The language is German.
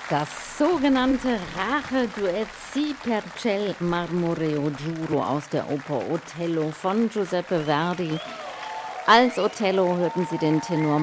Das sogenannte Rache-Duett Si per ciel marmoreo giuro aus der Oper Othello von Giuseppe Verdi. Als Othello hörten Sie den Tenor